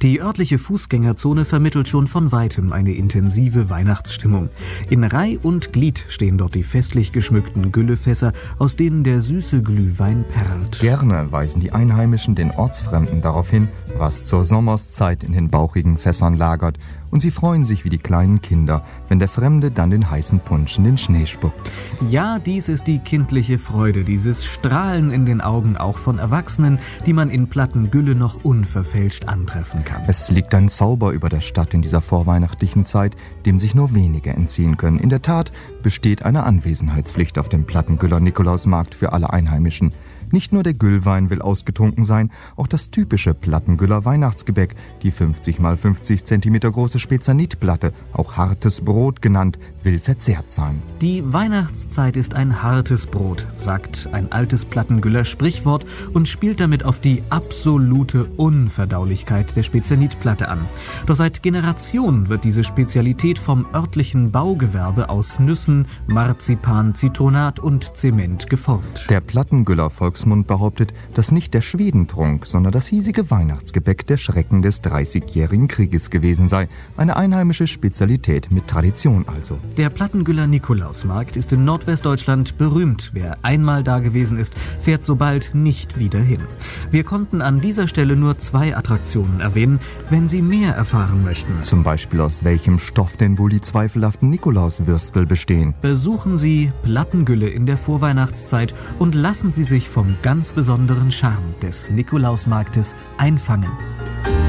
Die örtliche Fußgängerzone vermittelt schon von weitem eine intensive Weihnachtsstimmung. In Reih und Glied stehen dort die festlich geschmückten Güllefässer, aus denen der süße Glühwein perlt. Gerne weisen die Einheimischen den Ortsfremden darauf hin, was zur Sommerszeit in den bauchigen Fässern lagert. Und sie freuen sich wie die kleinen Kinder, wenn der Fremde dann den heißen Punsch in den Schnee spuckt. Ja, dies ist die kindliche Freude, dieses Strahlen in den Augen auch von Erwachsenen, die man in Plattengülle noch unverfälscht antreffen kann. Es liegt ein Zauber über der Stadt in dieser vorweihnachtlichen Zeit, dem sich nur wenige entziehen können. In der Tat besteht eine Anwesenheitspflicht auf dem Plattengüller Nikolausmarkt für alle Einheimischen. Nicht nur der Güllwein will ausgetrunken sein, auch das typische Plattengüller Weihnachtsgebäck, die 50 x 50 cm große Spezianitplatte, auch hartes Brot genannt, will verzehrt sein. Die Weihnachtszeit ist ein hartes Brot, sagt ein altes Plattengüller Sprichwort und spielt damit auf die absolute Unverdaulichkeit der Spezianitplatte an. Doch seit Generationen wird diese Spezialität vom örtlichen Baugewerbe aus Nüssen, Marzipan, Zitronat und Zement geformt. Der Plattengüller Volksmund behauptet, dass nicht der Schwedentrunk, sondern das hiesige Weihnachtsgebäck der Schrecken des 30-jährigen Krieges gewesen sei. Eine einheimische Spezialität mit Tradition also. Der Plattengüller Nikolausmarkt ist in Nordwestdeutschland berühmt. Wer einmal da gewesen ist, fährt so bald nicht wieder hin. Wir konnten an dieser Stelle nur 2 Attraktionen erwähnen. Wenn Sie mehr erfahren möchten, zum Beispiel aus welchem Stoff denn wohl die zweifelhaften Nikolauswürstel bestehen, besuchen Sie Plattengülle in der Vorweihnachtszeit und lassen Sie sich vom ganz besonderen Charme des Nikolausmarktes einfangen.